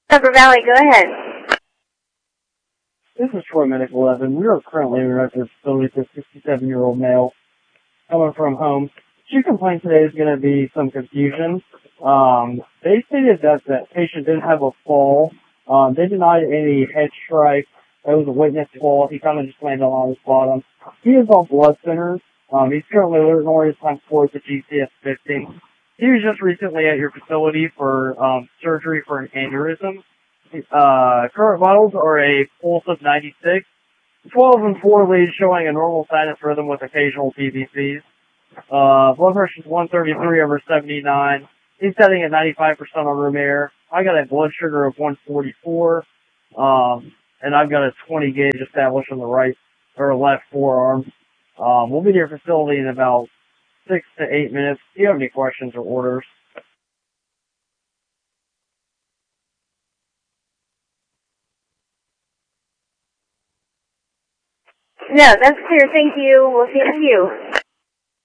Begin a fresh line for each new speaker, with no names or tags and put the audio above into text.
Upper Valley, go ahead.
This is Troy Medic 11. We are currently in a facility with a 67-year-old male coming from home. Chief complaint today is going to be some confusion. They stated that the patient didn't have a fall. They denied any head strike. It was a witness fall. He kind of just landed on his bottom. He is on blood thinners. He's currently losing his time towards the GCS 50. He was just recently at your facility for surgery for an aneurysm. Current vitals are a pulse of 96, 12 and 4 leads showing a normal sinus rhythm with occasional PVCs. Blood pressure is 133 over 79. He's setting at 95% on room air. I got a blood sugar of 144, and I've got a 20 gauge established on the right or left forearm. We'll be at your facility in about 6 to 8 minutes. Do you have any questions or orders?
No, that's clear. Thank you. We'll see you.